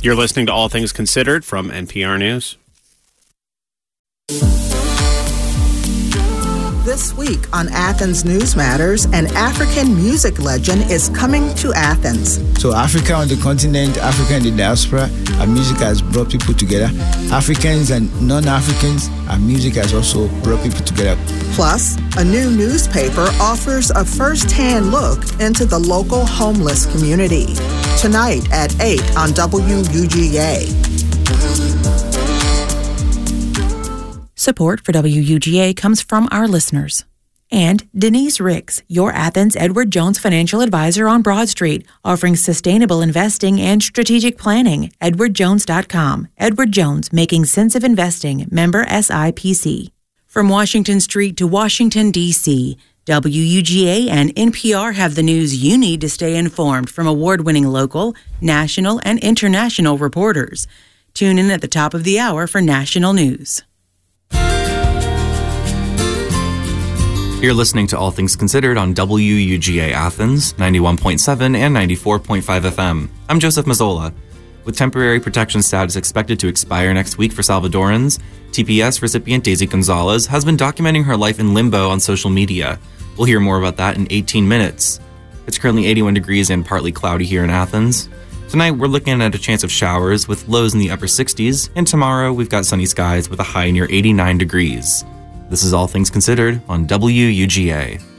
You're listening to All Things Considered from NPR News. This week on Athens News Matters, an African music legend is coming to Athens. So Africa on the continent, Africa in the diaspora, our music has brought people together. Africans and non-Africans, our music has also brought people together. Plus, a new newspaper offers a first-hand look into the local homeless community. Tonight at 8 on WUGA. Support for WUGA comes from our listeners. And Denise Ricks, your Athens Edward Jones financial advisor on Broad Street, offering sustainable investing and strategic planning. EdwardJones.com. Edward Jones, making sense of investing. Member SIPC. From Washington Street to Washington, D.C., WUGA and NPR have the news you need to stay informed from award-winning local, national, and international reporters. Tune in at the top of the hour for national news. You're listening to All Things Considered on WUGA Athens, 91.7 and 94.5 FM. I'm Joseph Mazzola. With temporary protection status expected to expire next week for Salvadorans, TPS recipient Daisy Gonzalez has been documenting her life in limbo on social media. We'll hear more about that in 18 minutes. It's currently 81 degrees and partly cloudy here in Athens. Tonight, we're looking at a chance of showers with lows in the upper 60s, and tomorrow, we've got sunny skies with a high near 89 degrees. This is All Things Considered on WUGA.